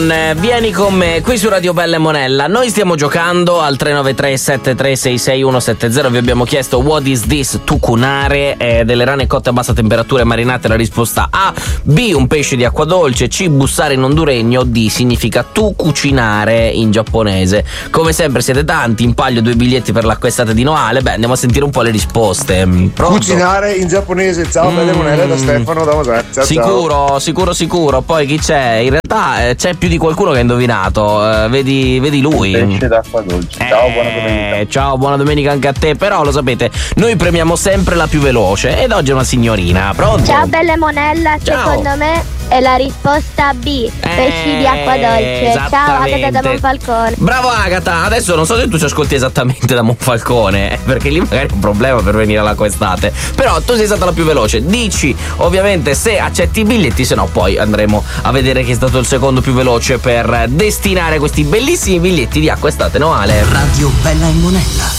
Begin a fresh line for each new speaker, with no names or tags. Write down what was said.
Vieni con me qui su Radio Bella e Monella. Noi stiamo giocando al 393-7366-170. Vi abbiamo chiesto what is this tucunare, delle rane cotte a bassa temperatura e marinate. La risposta A. B. Un pesce di acqua dolce. C. Bussare in honduregno. D. Significa tu cucinare in giapponese. Come sempre siete tanti, in palio 2 biglietti per l'acquestate di Noale. Beh, andiamo a sentire un po' le risposte. Pronto?
Cucinare in giapponese. Ciao Bella e Monella, da Stefano da Mosè.
Sicuro. Poi chi c'è? In realtà c'è più di qualcuno che ha indovinato. Vedi lui.
Pesce d'acqua dolce. Ciao, buona domenica.
Ciao, buona domenica anche a te. Però lo sapete, noi premiamo sempre la più veloce. Ed oggi è una signorina. Pronto?
Ciao Bella e Monella,
Ciao.
Secondo me è la risposta B. Pesci di acqua dolce. Ciao Agata da Monfalcone.
Bravo Agata. Adesso non so se tu ci ascolti esattamente da Monfalcone, perché lì magari è un problema per venire alla quest'estate. Però tu sei stata la più veloce. Dici ovviamente se accetti i biglietti, se no poi andremo a vedere chi è stato il secondo più veloce per destinare questi bellissimi biglietti di acqua estate Noale.
Radio Bella e Monella.